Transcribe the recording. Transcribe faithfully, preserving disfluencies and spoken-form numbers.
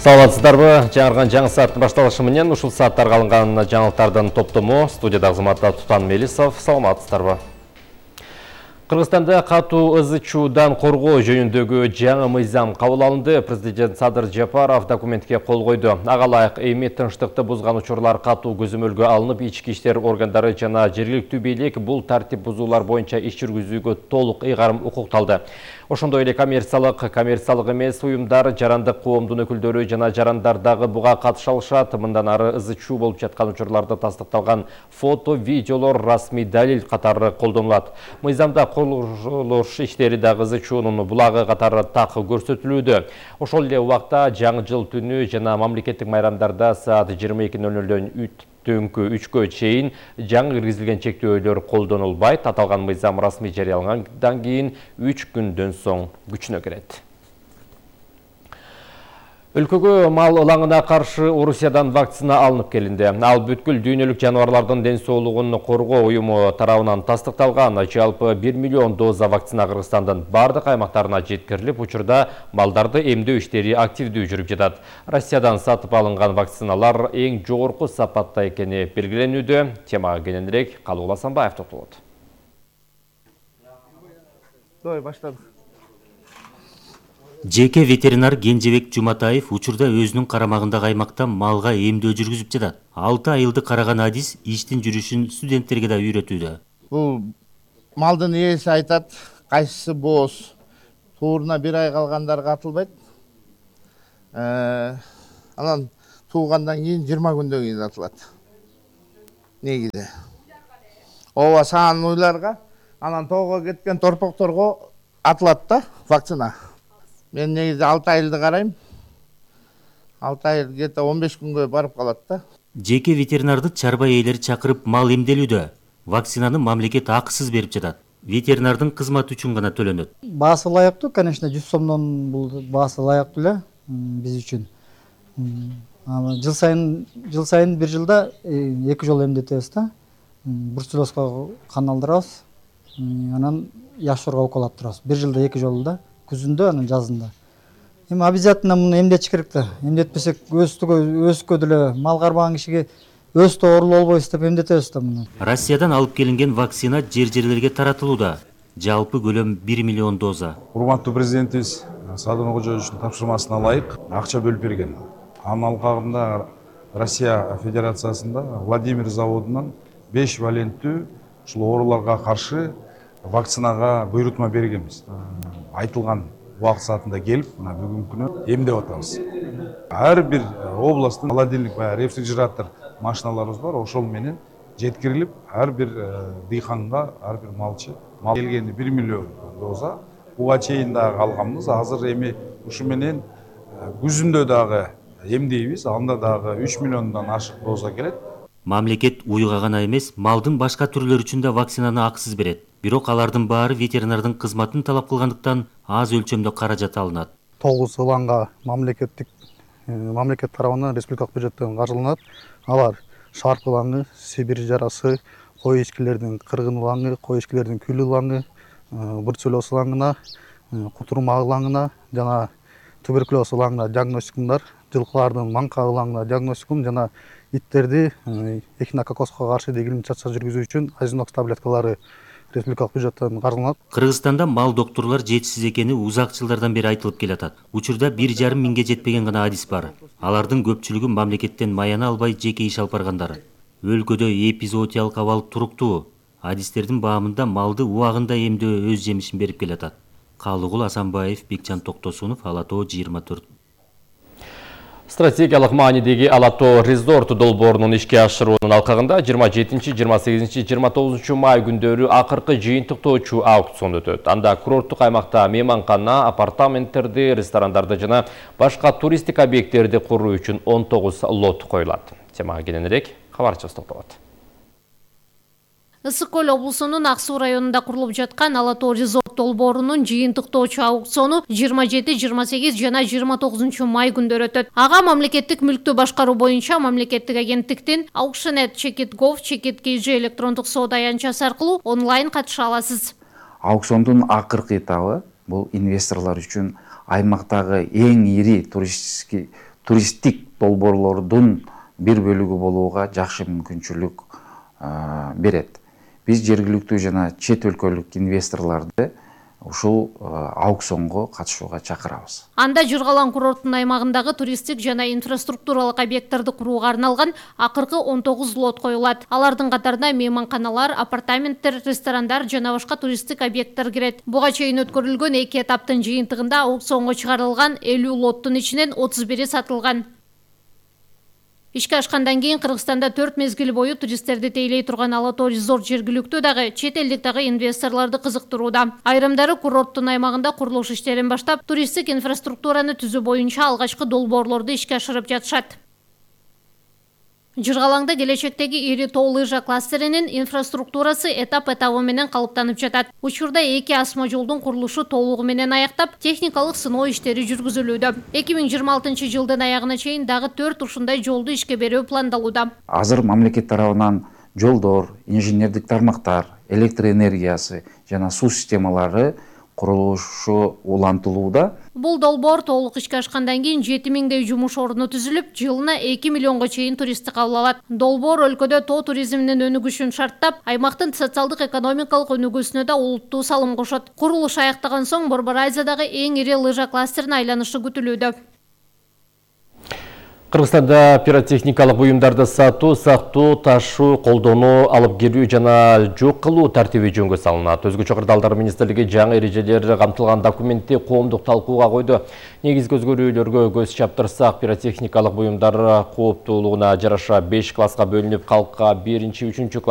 Саламатсыздарбы? Жаңырған жаңы сааттын башталышы менен ушул сааттарга алынган жаңылыктардын топтому студияда кызматта Тутан Мелисов. Саламатсыздарбы? Кыргызстанда катуу ыз ичуудан коргоо жөнүндөгү жаңы мыйзам кабыл алынды. Президент Садыр Жапаров документке кол койду. Ага ылайык эми тынчтыкты бузган учурлар катуу көзөмөлгө алынып, ички иштер органдары жана жергиликтүү бийлик бул тартип бузуулар боюнча иш жүргүзүүгө толук ыйгарым укукталды. Ошондой эле коммерциялык, коммерциялык эмес уюмдар, жарандык коомдун өкүлдөрү жана жарандар дагы буга катыша алышат. Мындан ары ыз ичүү болуп жаткан учурларда тастыкталган фото, видеолор, расмий далил катары колдонулат. Мыйзамда курулуш иштери дагы ыз ичуунун булагы катары так көрсөтүлүүдө. Ошол эле убакта жаңы жыл түнү жана мамлекеттик майрамдарда саат жыйырма эки ноль нөлдөн түнкү үчкө чейин жаңы киргизилген чектөөлөр колдонулбайт. Аталган мыйзам расмий жарыялангандан кийин үч күндөн соң күчүнө кирет. Өлкөгө мал ылаңына каршы Орусиядан вакцина алынып келинди. Ал бүткүл дүйнөлүк жаныбарлардын ден соолугун коргоо уюму тарабынан тастыкталган. Жалпы бир миллион доза вакцина Кыргызстандын бардык аймактарына жеткирилип, учурда малдарды эмдөө иштери активдүү жүрүп жатат. Россиядан сатып алынган вакциналар эң жогорку сапатта экени белгиленүүдө. Темага кененирээк Калыгул Асанбаев токтолот. Давай баштадык. Жеке ветеринар Кенжебек Жуматаев учурда өзүнүн карамагындагы аймакта малга эмдөө жүргүзүп жатат. алты айылды караган адис иштин жүрүшүн студенттерге да үйрөтүүдө. Бул малдын ээси айтат, кайсысы бооз, тууруна бир ай калгандарга атылбайт. Анан туугандан кийин жыйырма күндөн кийин атылат. Негизи. Ооба саан уйларга, анан тоого кеткен торпокторго атылат да вакцина. Мен негизи алты айылды карайм. алты айыл где-то он беш күнгө барып калат да. Жеке ветеринарды чарба ээлери чакырып мал эмделүүдө. Вакцинаны мамлекет акысыз берип жатат. Ветеринардын кызматы үчүн гана төлөнөт. Баасы ылайыктуу, конечно, жүз сомдон бул баасы ылайыктуу эле биз үчүн. Жыл сайын жыл сайын бир жылда эки жолу эмдетебиз да. Бруцеллезга кан алдырабыз. Анан яшурга укол аттырабыз. Бир жылда эки жолу да. Күзүндө, анан жазында. Эми обязательно муну эмдетиш керек да. Эмдетпесек өстүгө өскө деле мал карбаган кишиге өстө оорулуу болбойбуз деп эмдетебиз да муну. Россиядан алып келинген вакцина жер-жерлерге таратылууда. Жалпы көлөм бир миллион доза. Урматтуу президентибиз Садыр Кожоевичтин тапшырмасына ылайык акча бөлүп берген. Анын алкагында Россия Федерациясында Владимир заводунан беш валенттүү ушул ооруларга каршы вакцинага буйрутма бергенбиз. Айтылган убакыт саатында келип, мына бүгүнкү күнү эмдеп атабыз. Ар бир областтын холодильник баягы рефрижератор машиналарыбыз бар, ошол менен жеткирилип, ар бир дыйканга, ар бир малчы мал келгени бир миллион доза. Буга чейин дагы алганбыз. Азыр эми ушу менен күзүндө дагы эмдейбиз. Анда дагы үч миллиондон ашык доза келет. Мамлекет уйга гана эмес, малдын башка түрлөрү үчүн да вакцинаны акысыз берет. Бирок алардын баары ветеринардын кызматын талап кылгандыктан аз өлчөмдө каражат алынат. тогуз ылаңга мамлекеттик мамлекет тарабынан республикалык бюджеттен каржыланат. Алар шарп ылаңы, Сибирь жарасы, кой эчкилердин кыргын ылаңы, кой эчкилердин күл ылаңы, бруцеллез ылаңына, кутурма ылаңына жана туберкулез ылаңына диагностикумдар, жылкылардын манка ылаңына диагностикум жана иттерди эхинококкозго каршы дегилим чатса жүргүзүү үчүн азинокс таблеткалары республикалык бюджеттен каржыланат. Кыргызстанда мал доктурлар жетишсиз экени узак жылдардан бери айтылып келатат. Учурда бир жарым миңге жетпеген гана адис бар. Алардын көпчүлүгү мамлекеттен маяна албай жеке иш алып баргандар. Өлкөдө эпизоотиялык абал туруктуу. Адистердин баамында малды убагында эмдөө өз жемишин берип келатат. Калыгул Асанбаев, Бекжан Токтосунов, Ала Тоо жыйырма төрт. Стратегиялык маанидеги Ала Тоо резорт долбоорунун ишке ашыруунун алкагында жыйырма жетинчи, жыйырма сегизинчи, жыйырма тогузунчу май күндөрү акыркы жыйынтыктоочу аукцион өтөт. Анда курорттук аймакта мейманкана, апартаменттерди, ресторандарды жана башка туристик объекттерди куруу үчүн он тогуз лот коюлат. Темага кененирээк кабарчыбыз токтолот. Ысык Көл облусунун Ак Суу районунда курулуп жаткан Ала Тоо резорт долбоорунун жыйынтыктоочу аукциону жыйырма жети, жыйырма сегиз жана жыйырма тогузунчу май күндөрү өтөт. Ага мамлекеттик мүлктү башкаруу боюнча мамлекеттик агенттиктин Auction.net Check.it Gov, Check.it кей джи электрондук соода аянтчасы аркылуу онлайн катыша аласыз. Аукциондун акыркы этабы бул инвесторлор үчүн аймактагы эң ири туристический туристтик долбоорлордун бир бөлүгү болууга жакшы мүмкүнчүлүк берет. Биз жергиликтүү жана чет өлкөлүк инвесторлорду ушул аукционго катышууга чакырабыз. Анда Жыргалан курорттун аймагындагы туристтик жана инфраструктуралык объекттерди курууга арналган акыркы он тогуз лот коюлат. Алардын катарына мейманканалар, апартаменттер, ресторандар жана башка туристтик объекттер кирет. Буга чейин өткөрүлгөн эки этаптын жыйынтыгында аукционго чыгарылган элүү лоттун ичинен отуз бири сатылган. Ишке ашкандан кийин Кыргызстанда төрт мезгил бою туристтерди тейлей турган Ала Тоо резорт жергиликтүү дагы, чет элдик дагы инвесторлорду кызыктырууда. Айрымдары курорттун аймагында курулуш иштерин баштап, туристтик инфраструктураны түзүү боюнча алгачкы долбоорлорду ишке ашырып жатышат. Жыргалаңда келечектеги ири тоо лыжа кластеринин инфраструктурасы этап-этабы менен калыптанып жатат. Учурда эки асма жолдун курулушу толугу менен аяктап, техникалык сыноо иштери жүргүзүлүүдө. эки миң жыйырма алтынчы жылдын аягына чейин дагы төрт ушундай жолду ишке берүү пландалууда. Азыр мамлекет тарабынан жолдор, инженердик тармактар, электр энергиясы жана суу системалары курулушу улантылууда. Бул долбоор толук ишке ашкандан кийин жети миңдей жумуш орну түзүлүп, жылына эки миллионго чейин туристти кабыл алат. Долбоор өлкөдө тоо туризминин өнүгүшүн шарттап, аймактын социалдык экономикалык өнүгүүсүнө да олуттуу салым кошот. Курулуш аяктаган соң Борбор Азиядагы эң ири лыжа кластерине айланышы күтүлүүдө. Кыргызстанда пиротехникалык буюмдарды сатуу, сактоо, ташуу, колдонуу, алып келүү жана жок кылуу тартиби жөнгө салынат. Өзгөчө кырдаалдар министрлиги жаңы эрежелер камтылган документти коомдук талкууга койду. Негизги өзгөрүүлөргө көз чаптырсак, пиротехникалык буюмдар кооптуулугуна жараша беш класска бөлүнүп, калкка биринчи, үчүнчү